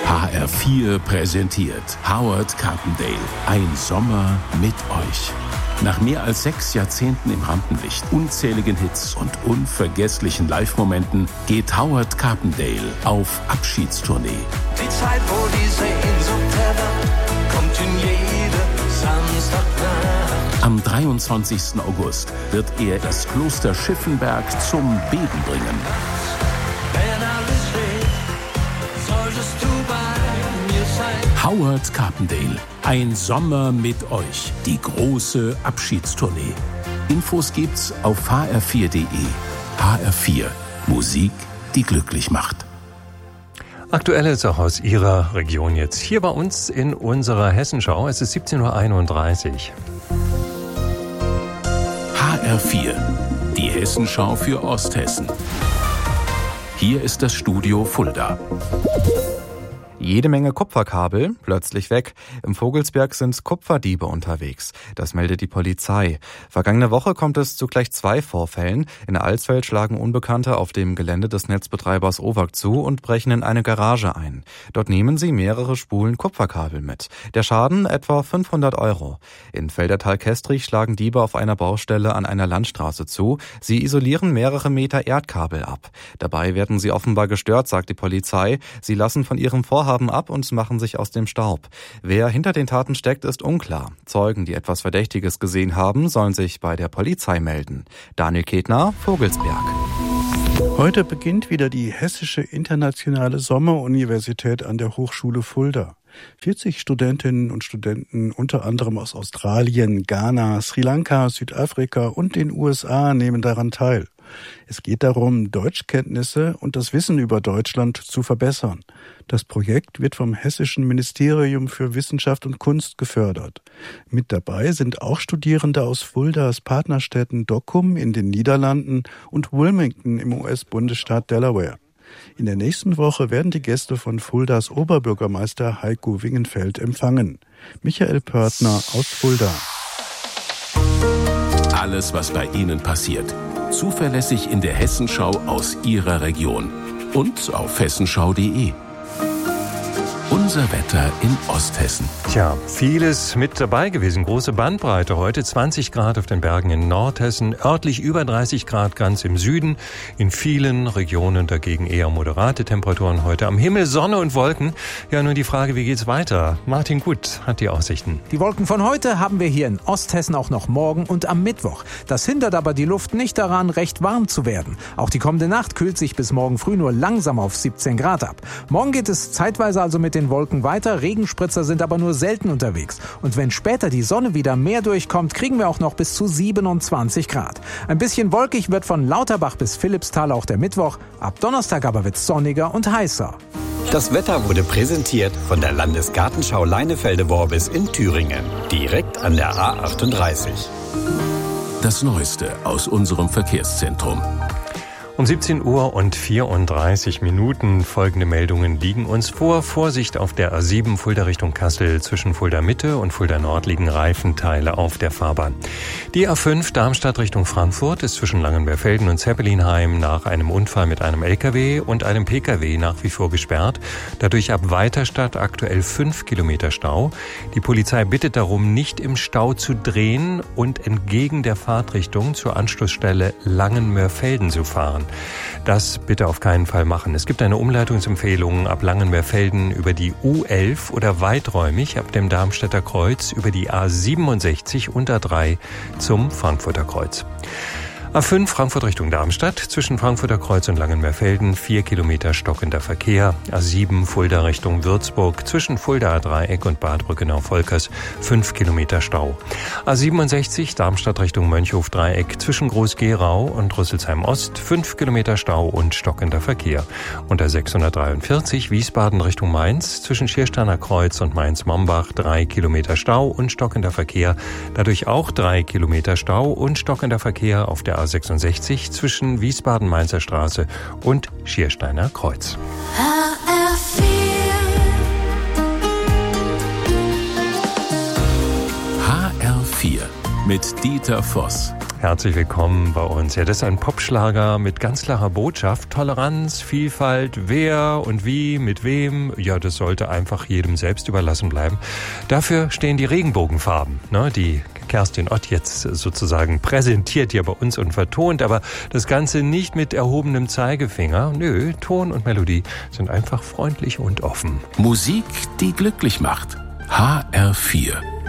HR4 präsentiert Howard Carpendale. Ein Sommer mit euch. Nach mehr als 6 Jahrzehnten im Rampenlicht, unzähligen Hits und unvergesslichen Live-Momenten geht Howard Carpendale auf Abschiedstournee. Die Zeit, wo die Sehnsucht erwacht, kommt in jede Samstagnacht. Am 23. August wird er das Kloster Schiffenberg zum Beben bringen. Wenn alles steht, solltest du bei mir sein. Howard Carpendale. Ein Sommer mit euch. Die große Abschiedstournee. Infos gibt's auf hr4.de. HR4. Musik, die glücklich macht. Aktuelles auch aus Ihrer Region jetzt. Hier bei uns in unserer Hessenschau. Es ist 17.31 Uhr. HR4. Die Hessenschau für Osthessen. Hier ist das Studio Fulda. Jede Menge Kupferkabel, plötzlich weg. Im Vogelsberg sind Kupferdiebe unterwegs. Das meldet die Polizei. Vergangene Woche kommt es zu gleich 2 Vorfällen. In Alsfeld schlagen Unbekannte auf dem Gelände des Netzbetreibers OWAG zu und brechen in eine Garage ein. Dort nehmen sie mehrere Spulen Kupferkabel mit. Der Schaden etwa 500 €. In Feldertal-Kestrich schlagen Diebe auf einer Baustelle an einer Landstraße zu. Sie isolieren mehrere Meter Erdkabel ab. Dabei werden sie offenbar gestört, sagt die Polizei. Sie lassen von ihrem Vorhaben ab und machen sich aus dem Staub. Wer hinter den Taten steckt, ist unklar. Zeugen, die etwas Verdächtiges gesehen haben, sollen sich bei der Polizei melden. Daniel Ketner, Vogelsberg. Heute beginnt wieder die Hessische Internationale Sommeruniversität an der Hochschule Fulda. 40 Studentinnen und Studenten, unter anderem aus Australien, Ghana, Sri Lanka, Südafrika und den USA, nehmen daran teil. Es geht darum, Deutschkenntnisse und das Wissen über Deutschland zu verbessern. Das Projekt wird vom Hessischen Ministerium für Wissenschaft und Kunst gefördert. Mit dabei sind auch Studierende aus Fuldas Partnerstädten Dokkum in den Niederlanden und Wilmington im US-Bundesstaat Delaware. In der nächsten Woche werden die Gäste von Fuldas Oberbürgermeister Heiko Wingenfeld empfangen. Michael Pörtner aus Fulda. Alles, was bei Ihnen passiert. Zuverlässig in der Hessenschau aus Ihrer Region. Und auf hessenschau.de. Unser Wetter in Osthessen. Tja, vieles mit dabei gewesen. Große Bandbreite heute. 20 Grad auf den Bergen in Nordhessen, örtlich über 30 Grad ganz im Süden. In vielen Regionen dagegen eher moderate Temperaturen heute. Am Himmel Sonne und Wolken. Ja, nun die Frage, wie geht's weiter? Martin Gut hat die Aussichten. Die Wolken von heute haben wir hier in Osthessen auch noch morgen und am Mittwoch. Das hindert aber die Luft nicht daran, recht warm zu werden. Auch die kommende Nacht kühlt sich bis morgen früh nur langsam auf 17 Grad ab. Morgen geht es zeitweise also mit den Wolken weiter. Regenspritzer sind aber nur selten unterwegs. Und wenn später die Sonne wieder mehr durchkommt, kriegen wir auch noch bis zu 27 Grad. Ein bisschen wolkig wird von Lauterbach bis Philippsthal auch der Mittwoch. Ab Donnerstag aber wird es sonniger und heißer. Das Wetter wurde präsentiert von der Landesgartenschau Leinefelde-Worbis in Thüringen. Direkt an der A38. Das Neueste aus unserem Verkehrszentrum. Um 17 Uhr und 34 Minuten folgende Meldungen liegen uns vor. Vorsicht auf der A7 Fulda Richtung Kassel. Zwischen Fulda Mitte und Fulda Nord liegen Reifenteile auf der Fahrbahn. Die A5 Darmstadt Richtung Frankfurt ist zwischen Langenberfelden und Zeppelinheim nach einem Unfall mit einem LKW und einem PKW nach wie vor gesperrt. Dadurch ab Weiterstadt aktuell 5 Kilometer Stau. Die Polizei bittet darum, nicht im Stau zu drehen und entgegen der Fahrtrichtung zur Anschlussstelle Langenmörfelden zu fahren. Das bitte auf keinen Fall machen. Es gibt eine Umleitungsempfehlung ab Langenmörfelden über die U11 oder weiträumig ab dem Darmstädter Kreuz über die A67 und A3 zum Frankfurter Kreuz. A5 Frankfurt Richtung Darmstadt, zwischen Frankfurter Kreuz und Langenmörfelden 4 Kilometer stockender Verkehr. A7 Fulda Richtung Würzburg, zwischen Fuldaer Dreieck und Bad Brückenau-Volkers 5 Kilometer Stau. A67 Darmstadt Richtung Mönchhof-Dreieck, zwischen Groß-Gerau und Rüsselsheim Ost 5 Kilometer Stau und stockender Verkehr. Und A643 Wiesbaden Richtung Mainz, zwischen Schiersteiner Kreuz und Mainz-Mombach 3 Kilometer Stau und stockender Verkehr. Dadurch auch 3 Kilometer Stau und stockender Verkehr auf der A66 zwischen Wiesbaden-Mainzer Straße und Schiersteiner Kreuz. HR4 mit Dieter Voss. Herzlich willkommen bei uns. Ja, das ist ein Popschlager mit ganz klarer Botschaft. Toleranz, Vielfalt, wer und wie, mit wem. Ja, das sollte einfach jedem selbst überlassen bleiben. Dafür stehen die Regenbogenfarben, ne, die Kerstin Ott jetzt sozusagen präsentiert hier bei uns und vertont. Aber das Ganze nicht mit erhobenem Zeigefinger. Nö, Ton und Melodie sind einfach freundlich und offen. Musik, die glücklich macht. HR4